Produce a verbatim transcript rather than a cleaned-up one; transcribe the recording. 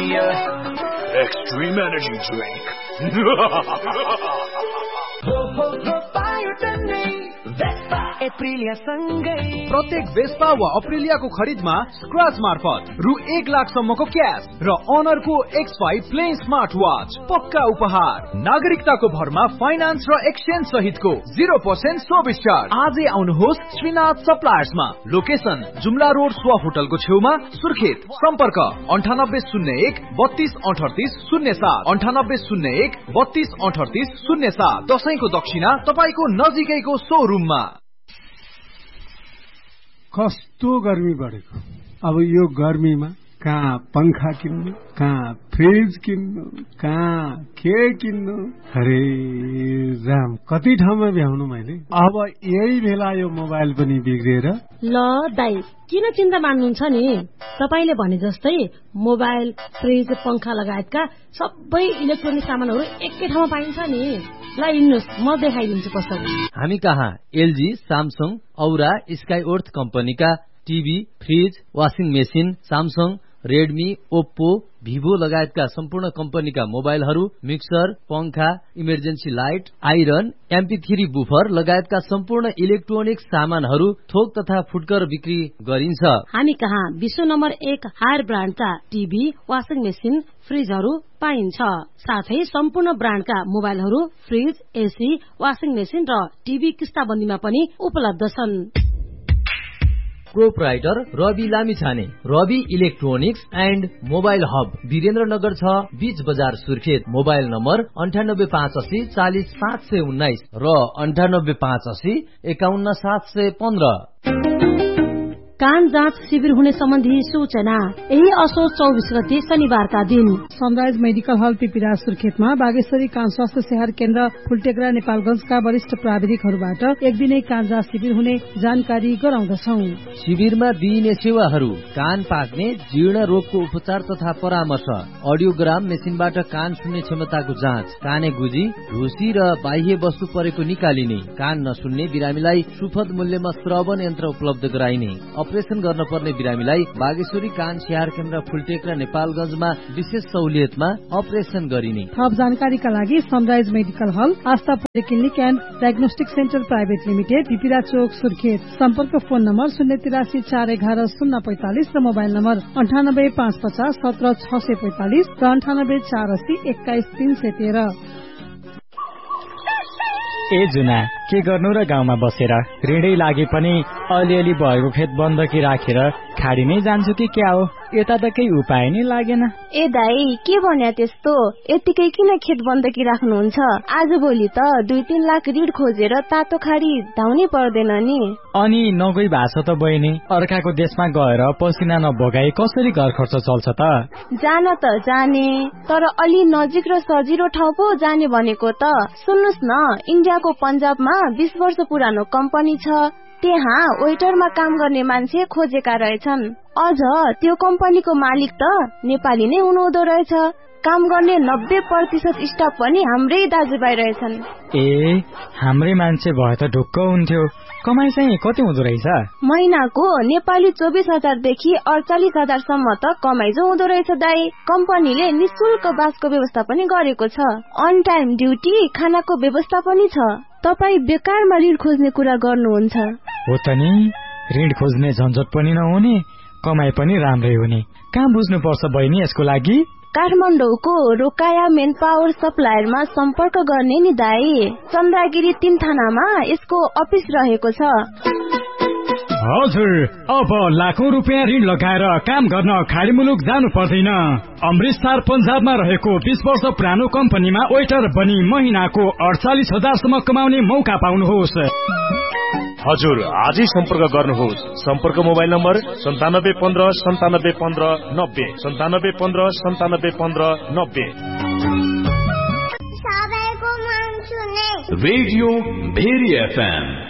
Aprilia Extreme Energy Drink. प्रत्येक Vespa वा अप्रिलियाको खरिदमा स्क्रच मार्फत रु एक लाख सम्मको क्याश र अनरको x five plain smart watch पक्का उपहार। नागरिकताको भरमा फाइनान्स र एक्सचेन्ज सहितको जीरो पर्सेन्ट सर्भिस चार्ज। आजै आउनुहोस् श्रीनाथ सप्लायर्समा। लोकेसन जुम्ला रोड स्वा होटलको छेउमा सुर्खेत। सम्पर्क अन्ठानब्बे शून्य एक बत्तीस अठतिस शून्य सात अन्ठानब्बे शून्य एक बत्तीस अठतिस शून्य सात। दशैंको दक्षिणा तपाईको नजिकैको सोरुममा। कस्तो गर्मी बढेको। अब यो गर्मीमा कहाँ पंखा किन्नु, कहाँ फ्रिज किन्नु, कहाँ के किन्नु। अरे राम, कति ठाउँमा भ्याउनु मैले। अब यही बेला यो मोबाइल पनि बिग्रिएर। ल दाइ, किन चिन्ता मान्नुहुन्छ नि। तपाईले भने जस्तै मोबाइल, फ्रिज, पंखा लगायतका सबै इलेक्ट्रोनिक सामानहरू एकै ठाउँमा पाइन्छ नि। ल हिँड्नुस्, म देखाइदिन्छु कसरी। हामी कहाँ एलजी, सामसङ, औरा, स्काइओर्थ कम्पनीका TV, fridge, washing machine, Samsung, Redmi, Oppo, Vivo लगायतका सम्पूर्ण कम्पनीका मोबाइलहरू, मिक्सर, पंखा, emergency light, iron, MP three buffer लगायतका सम्पूर्ण इलेक्ट्रोनिक सामानहरू थोक तथा फुटकर बिक्री गरिन्छ। हामी कहाँ विश्व नम्बर एक हायर ब्रान्डका टिभी, वाशिङ मेसिन, फ्रिजहरू पाइन्छ। साथै सम्पूर्ण ब्रान्डका मोबाइलहरू, फ्रिज, एसी, वाशिङ मेसिन र टिभी किस्ताबन्दीमा पनि उपलब्ध छन्। Proprietor Rabi Lamichhane, Rabi electronics and mobile hub, Birendranagar छ, बीच बजार, सुर्खेत। मोबाइल नम्बर अन्ठानब्बे पाँच असी चालिस सात सय उन्नाइस र अन्ठानब्बे पाँच असी एकाउन्न सात सय पन्ध्र। कान जाँच शिविर हुने सम्बन्धी सूचना यही असोज चौबिस गते शनिबारका दिन सनराइज मेडिकल हल पिपिरा सुर्खेतमा बागेश्वरी कान स्वास्थ्य सेवा केन्द्र फुलटेक्रा नेपालगंजका वरिष्ठ प्राविधिकहरूबाट एक दिने कान जाँच शिविर हुने जानकारी गराउँदछौ। शिविरमा दिइने सेवाहरू कान पाक्ने, जीर्ण रोगको उपचार तथा परामर्श, अडियोग्राम मेसिनबाट कान सुन्ने क्षमताको जाँच, काने गुजी, ढुसी र बाह्य वस्तु परेको निकालिने, कान नसुन्ने बिरामीलाई सुपथ मूल्यमा श्रवण यन्त्र उपलब्ध गराइने, अपरेसन गर्न पर्ने बिरामीलाई बागेश्वरी कान स्याहार केन्द्र फुलटेक्रा नेपालगंजमा विशेष सहुलियतमा अपरेसन गरिने। थप जानकारीका लागि sunrise medical hall, Astha polyclinic and diagnostic centre private limited, पिपिरा चोक, सुर्खेत। सम्पर्क फोन नम्बर शून्य तिरासी चार एघार शून्य पैंतालिस र मोबाइल नम्बर अन्ठानब्बे पाँच पचास सत्र छ सय पैंतालिस र अन्ठानब्बे चार अस्सी एक्काइस तीन सय तेह्र। ए जुना, के गर्नु र गाउँमा बसेर ऋणै लागे पनि अलिअलि भएको खेत बन्दकी राखेर खाडी नै जान्छु कि क्या हो। यता त केही उपाय नै लागेन। ए दाई, के भन्या त्यस्तो? यतिकै किन खेत बन्दकी राख्नुहुन्छ? आज भोलि त दुई तीन लाख ऋण खोजेर तातो खाडी धाउनै पर्दैन नि। अनि नगई भाषा त बहिनी, अर्काको देशमा गएर पसिना नबगाई कसरी घर खर्च चल्छ त? जान त जाने, तर अलि नजिक र सजिलो ठाउँ पो जाने भनेको त। सुन्नुस् न, इन्डियाको पन्जाबमा बीस वर्ष पुरानो कम्पनी छ, त्यहाँ वेटरमा काम गर्ने मान्छे खोजेका रहेछन्। अझ त्यो कम्पनीको मालिक त नेपाली नै हुनुहुँदो रहेछ। काम गर्ने नब्बे प्रतिशत स्टाफ पनि हाम्रै दाजुभाइ रहेछन्। ए, हाम्रै मान्छे भए त ढुक्क हुन्थ्यो। कमाई चाहिँ कति हुँदो रहेछ? महिनाको नेपाली चौबिस हजारदेखि अडचालिस हजारसम्म त कमाई जो हुँदो रहेछ दाई। कम्पनीले निशुल्क बासको व्यवस्था पनि गरेको छ। अन टाइम ड्युटी, खानाको व्यवस्था पनि छ। तपाई बेकारमा ऋण खोज्ने कुरा गर्नुहुन्छ? हो त नि, ऋण खोज्ने झन्झट पनि नहुने, कमाई पनि राम्रै हुने। कहाँ बुझ्नु पर्छ बहिनी यसको लागि? काठमाडौँको रोकाया मेन पावर सप्लायरमा सम्पर्क गर्ने नि दाई। चन्द्रगिरी तीन थानामा यसको अफिस रहेको छ। हजुर, अब लाखौं रुपियाँ ऋण लगाएर काम गर्न खाडी मुलुक जानु पर्दैन। अमृतसर पन्जाबमा रहेको बीस वर्ष पुरानो कम्पनीमा वेटर बनी महिनाको अडचालिस हजारसम्म कमाउने मौका पाउनुहोस्। हजुर, आजै सम्पर्क गर्नुहोस्। सम्पर्क मोबाइल नम्बर सन्तानब्बे पन्ध्र सन्तानब्बे पन्ध्र नब्बे सन्तानब्बे पन्ध्र सन्तानब्बे पन्ध्र नब्बे। Radio very FM